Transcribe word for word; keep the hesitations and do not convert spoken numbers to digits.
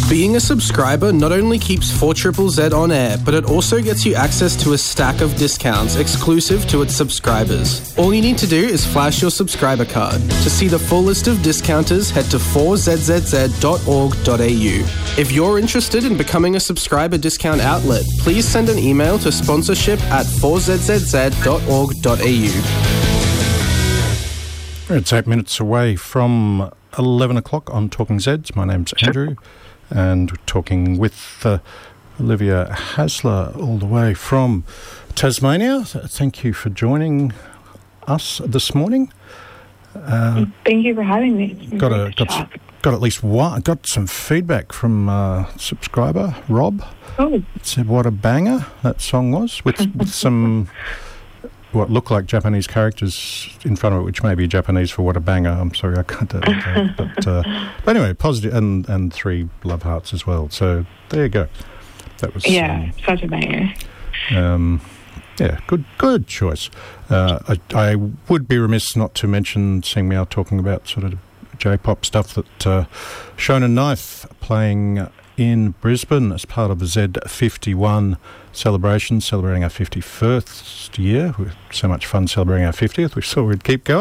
Being a subscriber not only keeps four Z Z Z on air, but it also gets you access to a stack of discounts exclusive to its subscribers. All you need to do is flash your subscriber card. To see the full list of discounters, head to four z z z dot org dot a u. If you're interested in becoming a subscriber discount outlet, please send an email to sponsorship at four z z z dot org dot a u. It's eight minutes away from eleven o'clock on Talking Zeds. My name's Andrew, and we're talking with uh, Olivia Hasler all the way from Tasmania. Thank you for joining us this morning. Uh, Thank you for having me. Got a got, got at least one. Got some feedback from uh, subscriber Rob. Oh, it said what a banger that song was, with, with some what looked like Japanese characters in front of it, which may be Japanese for what a banger. I'm sorry, I can't do that. But, uh, but anyway, positive, and, and three love hearts as well. So there you go. That was yeah, um, such a banger. Um, yeah, good, good choice. Uh, I, I would be remiss not to mention, seeing me out talking about sort of J-pop stuff, that uh, Shonen Knife playing in Brisbane as part of the Z fifty-one celebration, celebrating our fifty-first year. We had so much fun celebrating our fiftieth, we thought we'd keep going.